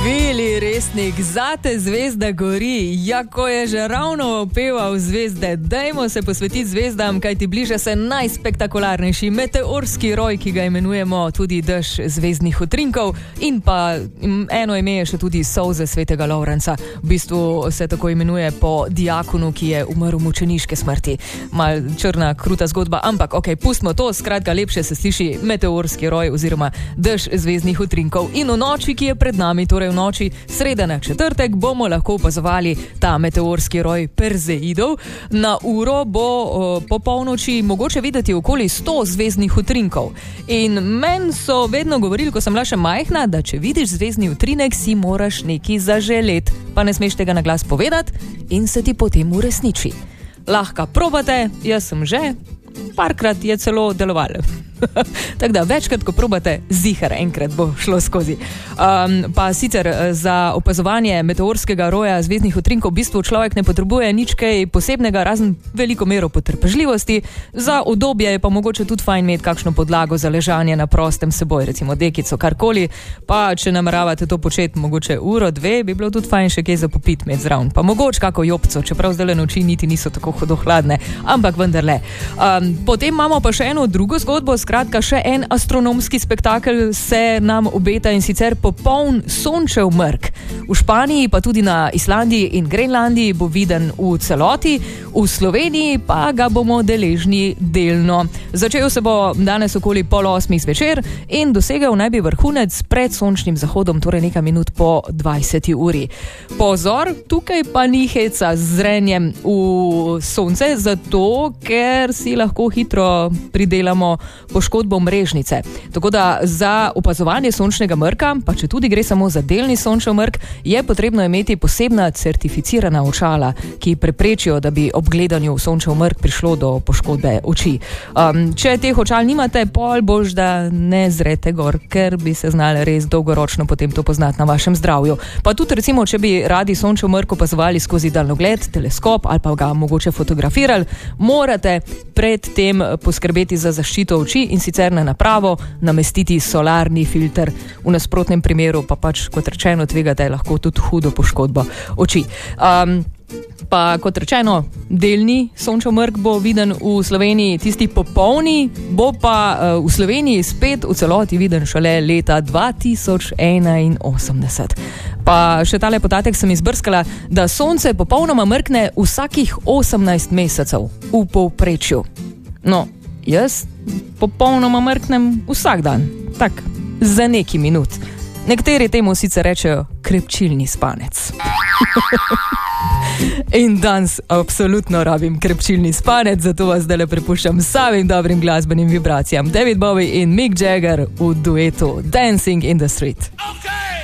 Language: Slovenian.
Vili Resnik, zate zvezda gori. Ja, ko je že ravno opeval zvezde, dajmo se posvetiti zvezdam, kajti bliža se najspektakularnejši meteorski roj, ki ga imenujemo tudi dež zvezdnih utrinkov, in pa eno ime je še tudi solze svetega Lovrenca. V bistvu se tako imenuje po diakonu, ki je umrl mučeniške smrti. Mal črna, kruta zgodba, ampak ok, pustimo to, skratka lepše se sliši meteorski roj oziroma dež zvezdnih utrinkov. In v noči, ki je pred nami, torej v noči srede na četrtek, bomo lahko opazovali ta meteorski roj Perzeidov. Na uro bo po polnoči mogoče videti okoli 100 zvezdnih utrinkov. In meni so vedno govorili, ko sem bila še majhna, da če vidiš zvezdni utrinek, si moraš nekaj zaželeti, pa ne smeš tega na glas povedati in se ti potem uresniči. Lahko probate, jaz sem že, parkrat je celo delovalo. Tako da večkrat, ko probate, zihar enkrat bo šlo skozi. Pa sicer za opazovanje meteorskega roja zvezdnih utrinkov v bistvu človek ne potrebuje nič kaj posebnega, razen veliko mero potrpežljivosti. Za udobje je pa mogoče tudi fajn imeti kakšno podlago za ležanje na prostem seboj, recimo dekico, karkoli. Pa če nameravate to početi mogoče uro, dve, bi bilo tudi fajn še kaj za popit med zraven. Pa mogoče kako jopco, čeprav zdaj noči niti niso tako hudohladne, ampak vendarle. Potem imamo pa še eno drugo zgodbo. Skratka, še en astronomski spektakel se nam obeta, in sicer popoln sončev mrk. V Španiji, pa tudi na Islandiji in Grenlandiji bo viden v celoti, v Sloveniji pa ga bomo deležni delno. Začel se bo danes okoli 7:30 zvečer in dosegel naj bi vrhunec pred sončnim zahodom, torej nekaj minut po 20. uri. Pozor, tukaj pa ni heca z zrenjem v sonce, zato ker si lahko hitro pridelamo poškodbo mrežnice. Tako da za opazovanje sončnega mrka, pa če tudi gre samo za delni sončev mrk, je potrebno imeti posebna certificirana očala, ki preprečijo, da bi ob gledanju sončev mrk prišlo do poškodbe oči. Če teh očal nimate, pol bož, da ne zrete gor, ker bi se znali res dolgoročno potem to poznati na vašem zdravju. Pa tudi recimo, če bi radi sončev mrk opazovali skozi daljnogled, teleskop ali pa ga mogoče fotografirali, morate pred tem poskrbeti za zaščito oči, in sicer na napravo namestiti solarni filter. V nasprotnem primeru pa pač, kot rečeno, tvegate lahko tudi hudo poškodbo oči. Pa kot rečeno, delni sončev mrk bo viden v Sloveniji, tisti popolni bo pa v Sloveniji spet v celoti viden šele leta 2081. Pa še tale podatek sem izbrskala, da sonce popolnoma mrkne vsakih 18 mesecev v povprečju. No, jaz popolnoma mrknem vsak dan, tak, za nekaj minut. Nekateri temu sicer rečejo krepčilni spanec. In danes absolutno rabim krepčilni spanec, zato vas zdaj le prepuščam samim dobrim glasbenim vibracijam. David Bowie in Mick Jagger v duetu Dancing in the Street. Okay.